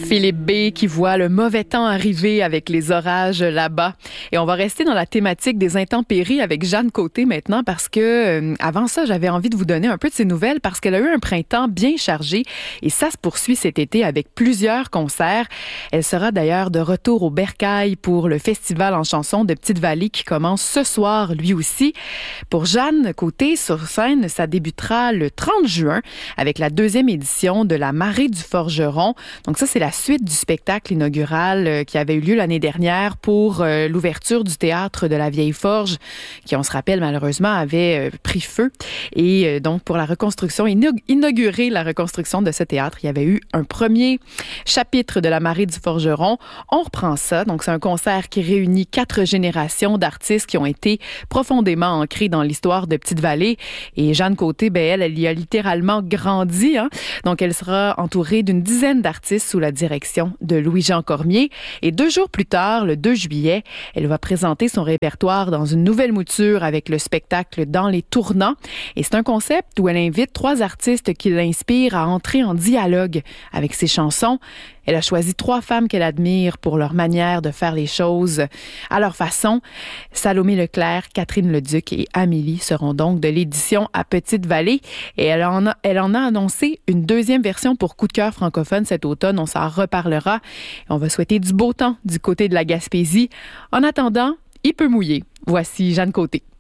Philippe B. qui voit le mauvais temps arriver avec les orages là-bas. Et on va rester dans la thématique des intempéries avec Jeanne Côté maintenant parce que avant ça, j'avais envie de vous donner un peu de ses nouvelles parce qu'elle a eu un printemps bien chargé et ça se poursuit cet été avec plusieurs concerts. Elle sera d'ailleurs de retour au Bercail pour le festival en chansons de Petite-Vallée qui commence ce soir lui aussi. Pour Jeanne Côté, sur scène, ça débutera le 30 juin avec la 2e édition de la Marée du Forgeron. Donc ça, c'est la suite du spectacle inaugural qui avait eu lieu l'année dernière pour l'ouverture du théâtre de la Vieille Forge, qui, on se rappelle, malheureusement, avait pris feu. Et donc, pour la reconstruction, inaugurer la reconstruction de ce théâtre, il y avait eu un premier chapitre de la Marée du Forgeron. On reprend ça. Donc, c'est un concert qui réunit 4 générations d'artistes qui ont été profondément ancrés dans l'histoire de Petite-Vallée. Et Jeanne Côté, elle y a littéralement grandi. Hein? Donc, elle sera entourée d'une dizaine d'artistes sous la direction de Louis-Jean Cormier. Et 2 jours plus tard, le 2 juillet, elle va présenter son répertoire dans une nouvelle mouture avec le spectacle Dans les tournants. Et c'est un concept où elle invite 3 artistes qui l'inspirent à entrer en dialogue avec ses chansons. Elle a choisi 3 femmes qu'elle admire pour leur manière de faire les choses à leur façon. Salomé Leclerc, Catherine Leduc et Amélie seront donc de l'édition à Petite-Vallée. Et elle en a annoncé une 2e version pour Coup de cœur francophone cet automne. On s'en reparlera. Et on va souhaiter du beau temps du côté de la Gaspésie. En attendant, il peut mouiller. Voici Jeanne Côté.